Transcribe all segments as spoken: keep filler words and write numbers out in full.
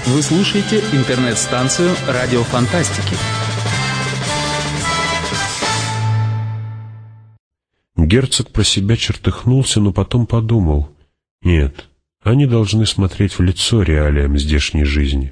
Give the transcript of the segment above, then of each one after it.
Вы слушаете интернет-станцию «Радио Фантастики». Герцог про себя чертыхнулся, но потом подумал: нет, они должны смотреть в лицо реалиям здешней жизни.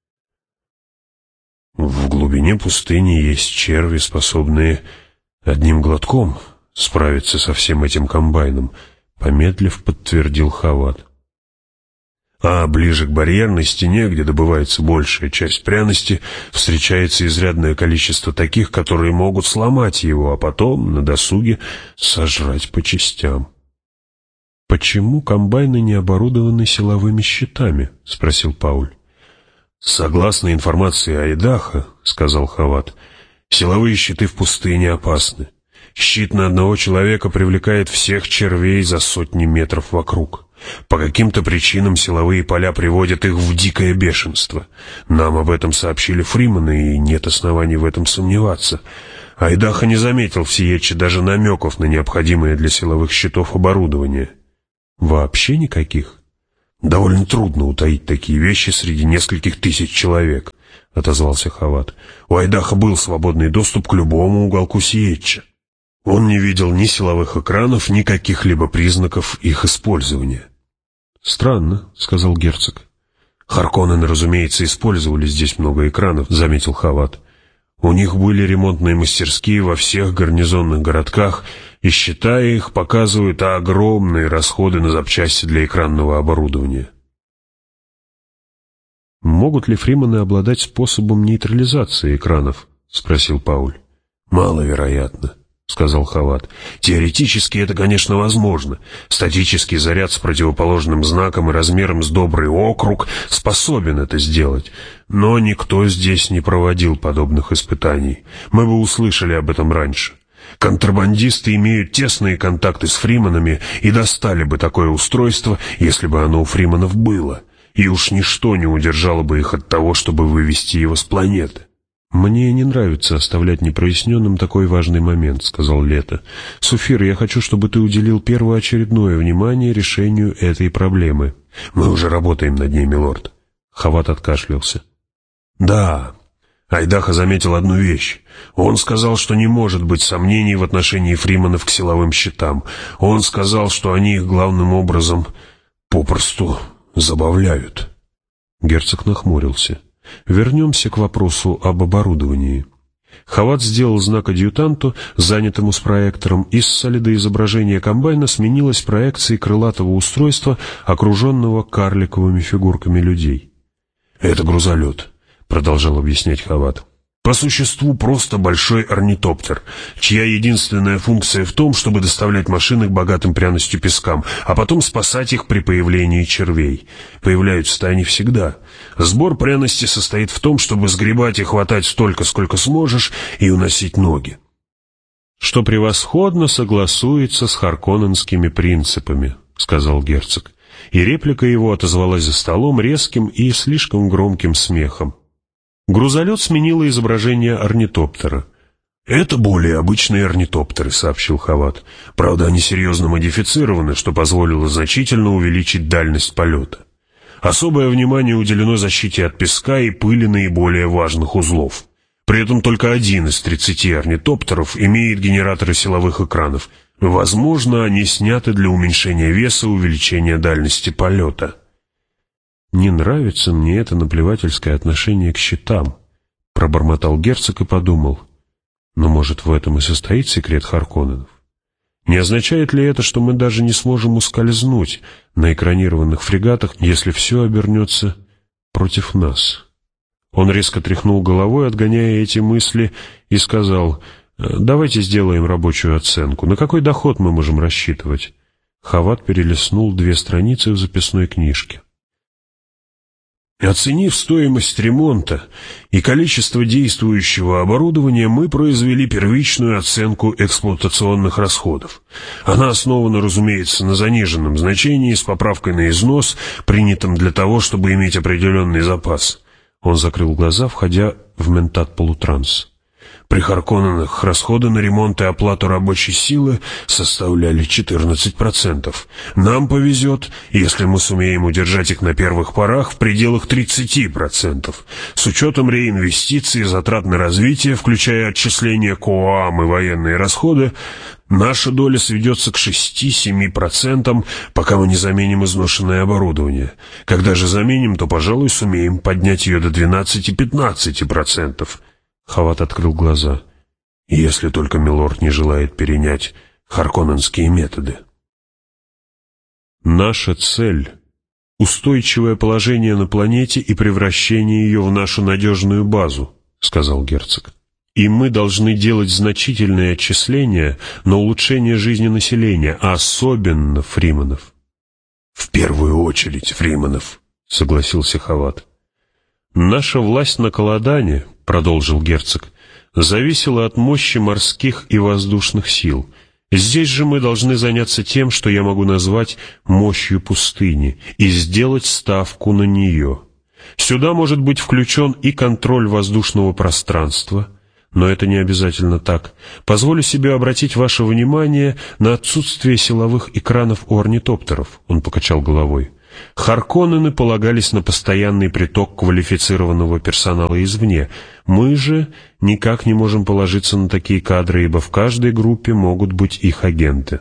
В глубине пустыни есть черви, способные одним глотком справиться со всем этим комбайном, помедлив, подтвердил Хават. А ближе к барьерной стене, где добывается большая часть пряности, встречается изрядное количество таких, которые могут сломать его, а потом на досуге сожрать по частям. «Почему комбайны не оборудованы силовыми щитами?» — спросил Пауль. «Согласно информации Айдаха, — сказал Хават, — силовые щиты в пустыне опасны. Щит на одного человека привлекает всех червей за сотни метров вокруг. По каким-то причинам силовые поля приводят их в дикое бешенство. Нам об этом сообщили фримены, и нет оснований в этом сомневаться. Айдаха не заметил в Сиетче даже намеков на необходимое для силовых щитов оборудование». «Вообще никаких?» «Довольно трудно утаить такие вещи среди нескольких тысяч человек», — отозвался Хават. «У Айдаха был свободный доступ к любому уголку Сиетча. Он не видел ни силовых экранов, ни каких-либо признаков их использования». «Странно», — сказал герцог. «Харконнены, разумеется, использовали здесь много экранов», — заметил Хават. «У них были ремонтные мастерские во всех гарнизонных городках, и, считая их, показывают огромные расходы на запчасти для экранного оборудования». «Могут ли фримены обладать способом нейтрализации экранов?» — спросил Пауль. «Маловероятно», — сказал Хават. «Теоретически это, конечно, возможно. Статический заряд с противоположным знаком и размером с добрый округ способен это сделать. Но никто здесь не проводил подобных испытаний. Мы бы услышали об этом раньше. Контрабандисты имеют тесные контакты с фрименами и достали бы такое устройство, если бы оно у фрименов было. И уж ничто не удержало бы их от того, чтобы вывести его с планеты». «Мне не нравится оставлять непроясненным такой важный момент», — сказал Лето. «Суфир, я хочу, чтобы ты уделил первоочередное внимание решению этой проблемы». «Мы уже работаем над ней, милорд». Хават откашлялся. «Да, Айдаха заметил одну вещь. Он сказал, что не может быть сомнений в отношении фрименов к силовым щитам. Он сказал, что они их главным образом попросту забавляют». Герцог нахмурился. «Вернемся к вопросу об оборудовании». Хават сделал знак адъютанту, занятому с проектором, и с солидоизображения комбайна сменилась проекцией крылатого устройства, окруженного карликовыми фигурками людей. «Это грузолет», — продолжал объяснять Хават. «По существу просто большой орнитоптер, чья единственная функция в том, чтобы доставлять машины к богатым пряностью пескам, а потом спасать их при появлении червей. Появляются-то они всегда. Сбор пряности состоит в том, чтобы сгребать и хватать столько, сколько сможешь, и уносить ноги». «Что превосходно согласуется с харконненскими принципами», — сказал герцог. И реплика его отозвалась за столом резким и слишком громким смехом. Грузолет сменило изображение орнитоптера. «Это более обычные орнитоптеры», — сообщил Хават. «Правда, они серьезно модифицированы, что позволило значительно увеличить дальность полета. Особое внимание уделено защите от песка и пыли наиболее важных узлов. При этом только один из тридцати орнитоптеров имеет генераторы силовых экранов. Возможно, они сняты для уменьшения веса и увеличения дальности полета». «Не нравится мне это наплевательское отношение к щитам», — пробормотал герцог и подумал. «Но, может, в этом и состоит секрет Харконненов? Не означает ли это, что мы даже не сможем ускользнуть на экранированных фрегатах, если все обернется против нас?» Он резко тряхнул головой, отгоняя эти мысли, и сказал: «Давайте сделаем рабочую оценку. На какой доход мы можем рассчитывать?» Хават перелистнул две страницы в записной книжке. «Оценив стоимость ремонта и количество действующего оборудования, мы произвели первичную оценку эксплуатационных расходов. Она основана, разумеется, на заниженном значении с поправкой на износ, принятом для того, чтобы иметь определенный запас». Он закрыл глаза, входя в ментат-полутранс. При Харконненах расходы на ремонт и оплату рабочей силы составляли четырнадцать процентов. Нам повезет, если мы сумеем удержать их на первых порах в пределах тридцати процентов. С учетом реинвестиций и затрат на развитие, включая отчисления КОАМ и военные расходы, наша доля сведется к шести-семи процентам, пока мы не заменим изношенное оборудование. Когда же заменим, то, пожалуй, сумеем поднять ее до двенадцати-пятнадцати процентов. Хават открыл глаза. Если только милорд не желает перенять харконненские методы. Наша цель — устойчивое положение на планете и превращение ее в нашу надежную базу, сказал герцог. И мы должны делать значительные отчисления на улучшение жизни населения, а особенно фриманов. В первую очередь фриманов, согласился Хават. Наша власть на Каладане, продолжил герцог, зависела от мощи морских и воздушных сил. Здесь же мы должны заняться тем, что я могу назвать мощью пустыни, и сделать ставку на нее. Сюда может быть включен и контроль воздушного пространства, но это не обязательно так. Позволю себе обратить ваше внимание на отсутствие силовых экранов у орнитоптеров, он покачал головой. Харконнены полагались на постоянный приток квалифицированного персонала извне. Мы же никак не можем положиться на такие кадры, ибо в каждой группе могут быть их агенты.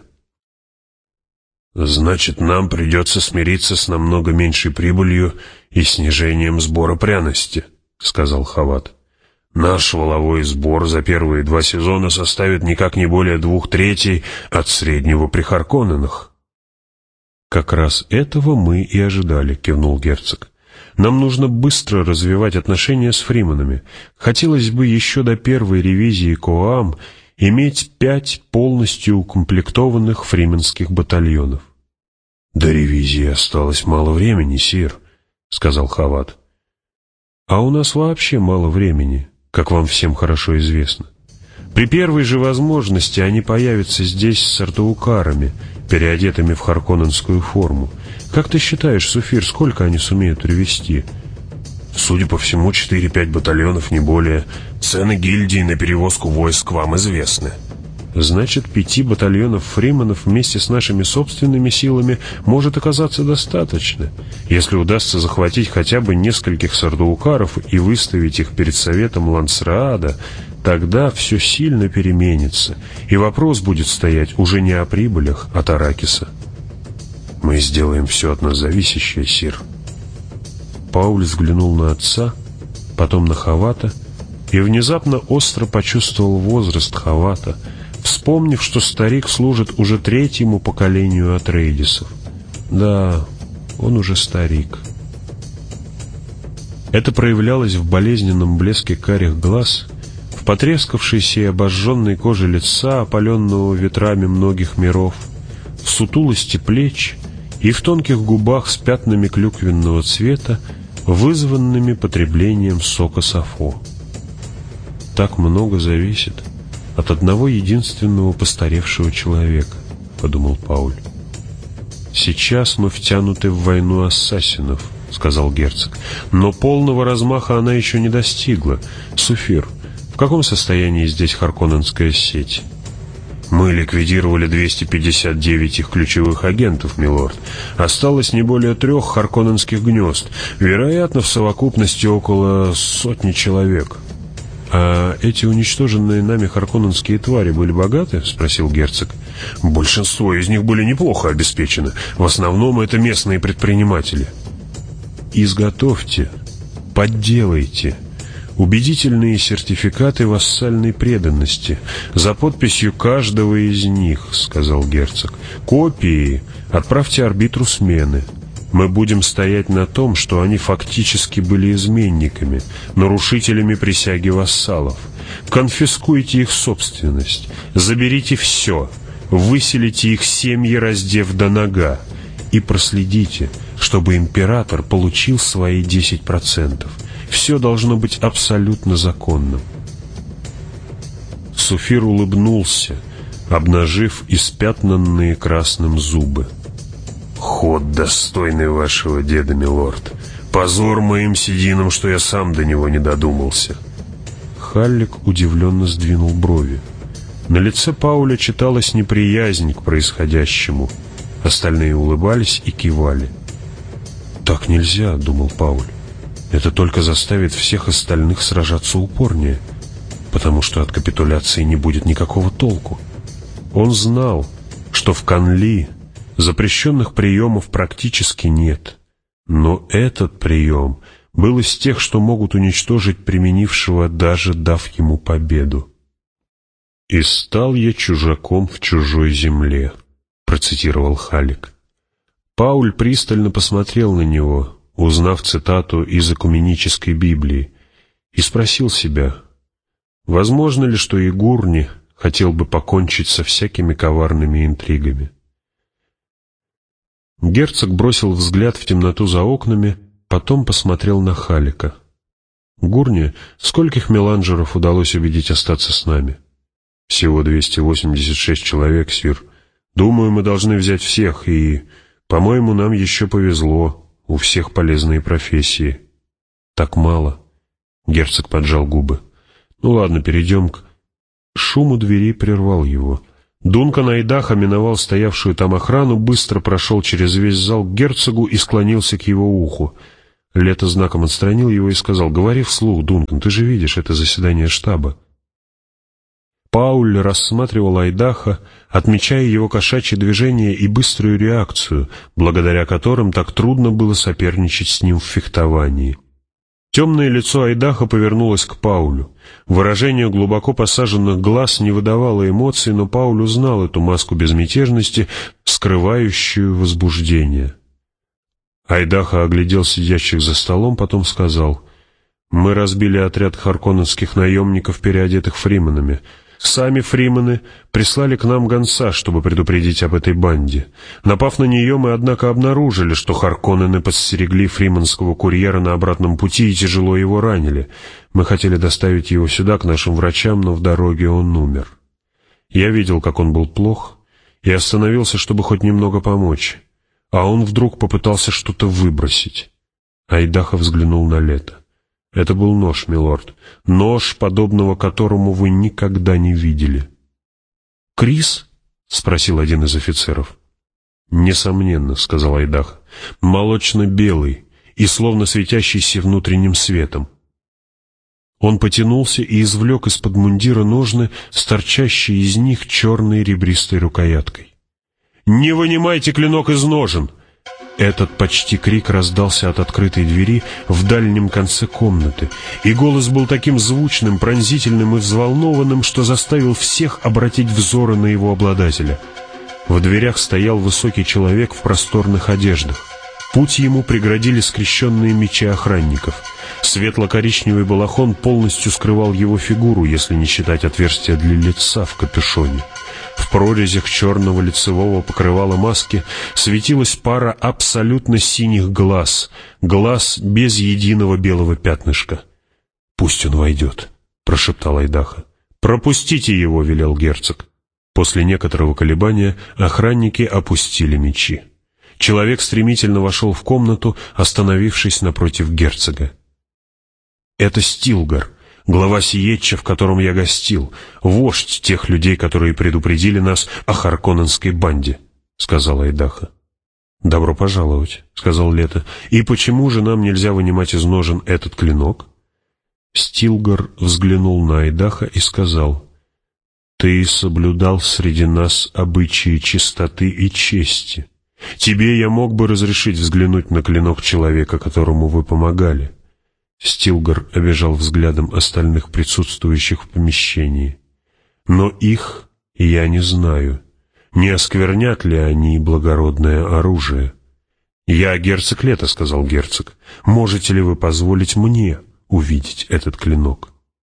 Значит, нам придется смириться с намного меньшей прибылью и снижением сбора пряности, сказал Хават. Наш валовой сбор за первые два сезона составит никак не более двух третей от среднего при Харконненах. «Как раз этого мы и ожидали», — кивнул герцог. «Нам нужно быстро развивать отношения с фриманами. Хотелось бы еще до первой ревизии КОАМ иметь пять полностью укомплектованных фрименских батальонов». «До ревизии осталось мало времени, сир», — сказал Хават. «А у нас вообще мало времени, как вам всем хорошо известно. При первой же возможности они появятся здесь с артаукарами, переодетыми в харконненскую форму. Как ты считаешь, Суфир, сколько они сумеют привезти?» «Судя по всему, четыре-пять батальонов, не более. Цены гильдии на перевозку войск вам известны». «Значит, пяти батальонов фриманов вместе с нашими собственными силами может оказаться достаточно, если удастся захватить хотя бы нескольких сардаукаров и выставить их перед советом Лансраада. Тогда все сильно переменится, и вопрос будет стоять уже не о прибылях от Аракиса». «Мы сделаем все от нас зависящее, сир». Пауль взглянул на отца, потом на Хавата, и внезапно остро почувствовал возраст Хавата, вспомнив, что старик служит уже третьему поколению Атрейдисов. Да, он уже старик. Это проявлялось в болезненном блеске карих глаз, в потрескавшейся и обожженной коже лица, опаленного ветрами многих миров, в сутулости плеч и в тонких губах с пятнами клюквенного цвета, вызванными потреблением сока Сафо. «Так много зависит от одного единственного постаревшего человека», — подумал Пауль. «Сейчас мы втянуты в войну ассасинов», — сказал герцог, «но полного размаха она еще не достигла. Суфир, в каком состоянии здесь харконненская сеть?» «Мы ликвидировали двести пятьдесят девять их ключевых агентов, милорд. Осталось не более трех харконненских гнезд, вероятно, в совокупности около сотни человек». «А эти уничтоженные нами харконненские твари были богаты?» — спросил герцог. «Большинство из них были неплохо обеспечены. В основном это местные предприниматели». «Изготовьте, подделайте убедительные сертификаты вассальной преданности за подписью каждого из них», — сказал герцог. «Копии отправьте арбитру смены. Мы будем стоять на том, что они фактически были изменниками, нарушителями присяги вассалов. Конфискуйте их собственность, заберите все, выселите их семьи, раздев до нога, и проследите, чтобы император получил свои десять процентов. Все должно быть абсолютно законным». Суфир улыбнулся, обнажив испятнанные красным зубы. «Ход, достойный вашего деда, милорд. Позор моим сединам, что я сам до него не додумался». Халлик удивленно сдвинул брови. На лице Пауля читалась неприязнь к происходящему. Остальные улыбались и кивали. «Так нельзя», — думал Пауль. «Это только заставит всех остальных сражаться упорнее, потому что от капитуляции не будет никакого толку». Он знал, что в Канли запрещенных приемов практически нет, но этот прием был из тех, что могут уничтожить применившего, даже дав ему победу. «И стал я чужаком в чужой земле», — процитировал Халлик. Пауль пристально посмотрел на него, узнав цитату из Экуменической Библии, и спросил себя, возможно ли, что Игурни хотел бы покончить со всякими коварными интригами. Герцог бросил взгляд в темноту за окнами, потом посмотрел на Халлика. «Гурни, скольких меланжеров удалось убедить остаться с нами?» «Всего двести восемьдесят шесть человек, сир. Думаю, мы должны взять всех, и, по-моему, нам еще повезло. У всех полезные профессии». «Так мало». Герцог поджал губы. «Ну ладно, перейдем к...» Шум у двери прервал его. Дункан Айдаха миновал стоявшую там охрану, быстро прошел через весь зал к герцогу и склонился к его уху. Лето знаком отстранил его и сказал: «Говори вслух, Дункан, ты же видишь, это заседание штаба». Пауль рассматривал Айдаха, отмечая его кошачье движение и быструю реакцию, благодаря которым так трудно было соперничать с ним в фехтовании. Темное лицо Айдаха повернулось к Паулю. Выражение глубоко посаженных глаз не выдавало эмоций, но Пауль узнал эту маску безмятежности, скрывающую возбуждение. Айдаха оглядел сидящих за столом, потом сказал: «Мы разбили отряд харконненских наемников, переодетых фрименами. Сами фримены прислали к нам гонца, чтобы предупредить об этой банде. Напав на нее, мы, однако, обнаружили, что харконнены подстерегли фрименского курьера на обратном пути и тяжело его ранили. Мы хотели доставить его сюда, к нашим врачам, но в дороге он умер. Я видел, как он был плох, и остановился, чтобы хоть немного помочь. А он вдруг попытался что-то выбросить». Айдаха взглянул на Лето. «Это был нож, милорд. Нож, подобного которому вы никогда не видели». «Крис?» — спросил один из офицеров. «Несомненно», — сказал Айдаха. «Молочно-белый и словно светящийся внутренним светом». Он потянулся и извлек из-под мундира ножны с торчащей из них черной ребристой рукояткой. «Не вынимайте клинок из ножен!» Этот почти крик раздался от открытой двери в дальнем конце комнаты, и голос был таким звучным, пронзительным и взволнованным, что заставил всех обратить взоры на его обладателя. В дверях стоял высокий человек в просторных одеждах. Путь ему преградили скрещенные мечи охранников. Светло-коричневый балахон полностью скрывал его фигуру, если не считать отверстия для лица в капюшоне. В прорезях черного лицевого покрывала маски светилась пара абсолютно синих глаз, глаз без единого белого пятнышка. «Пусть он войдет», — прошептал Айдаха. «Пропустите его», — велел герцог. После некоторого колебания охранники опустили мечи. Человек стремительно вошел в комнату, остановившись напротив герцога. «Это Стилгар, глава Сиетча, в котором я гостил, вождь тех людей, которые предупредили нас о харконненской банде», — сказал Айдаха. «Добро пожаловать», — сказал Лето. «И почему же нам нельзя вынимать из ножен этот клинок?» Стилгар взглянул на Айдаха и сказал: «Ты соблюдал среди нас обычаи чистоты и чести. Тебе я мог бы разрешить взглянуть на клинок человека, которому вы помогали». Стилгар обежал взглядом остальных присутствующих в помещении. «Но их я не знаю. Не осквернят ли они благородное оружие?» «Я герцог Лето», — сказал герцог. «Можете ли вы позволить мне увидеть этот клинок?»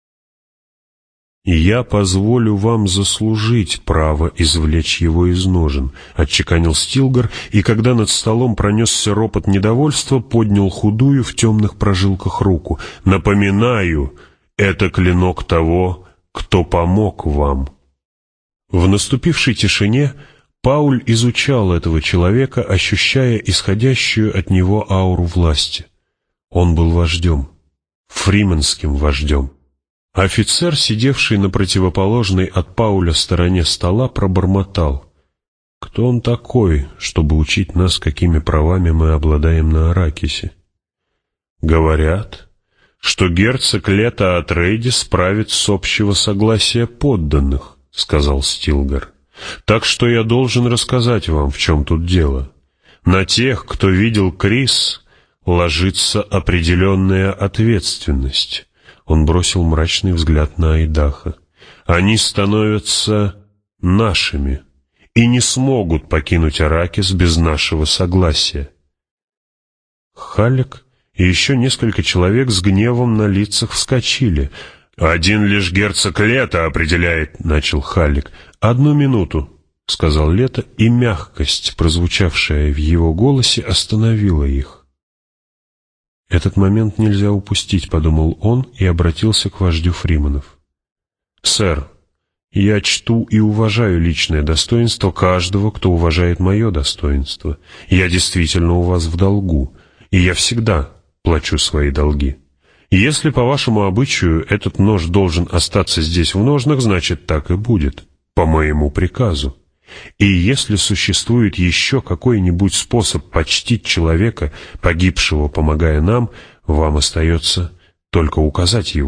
«Я позволю вам заслужить право извлечь его из ножен», — отчеканил Стилгар, и когда над столом пронесся ропот недовольства, поднял худую в темных прожилках руку. «Напоминаю, это клинок того, кто помог вам». В наступившей тишине Пауль изучал этого человека, ощущая исходящую от него ауру власти. Он был вождем, фрименским вождем. Офицер, сидевший на противоположной от Пауля стороне стола, пробормотал: «Кто он такой, чтобы учить нас, какими правами мы обладаем на Аракисе?» «Говорят, что герцог Лето Атрейдис правит с общего согласия подданных», — сказал Стилгар. «Так что я должен рассказать вам, в чем тут дело. На тех, кто видел Крис, ложится определенная ответственность». Он бросил мрачный взгляд на Айдаха. «Они становятся нашими и не смогут покинуть Аракис без нашего согласия». Халлек и еще несколько человек с гневом на лицах вскочили. «Один лишь герцог Лето определяет», — начал Халлек. «Одну минуту», — сказал Лето, и мягкость, прозвучавшая в его голосе, остановила их. «Этот момент нельзя упустить», — подумал он и обратился к вождю Фриманов. «Сэр, я чту и уважаю личное достоинство каждого, кто уважает мое достоинство. Я действительно у вас в долгу, и я всегда плачу свои долги. Если, по вашему обычаю, этот нож должен остаться здесь в ножнах, значит, так и будет, по моему приказу. И если существует еще какой-нибудь способ почтить человека, погибшего, помогая нам, вам остается только указать его.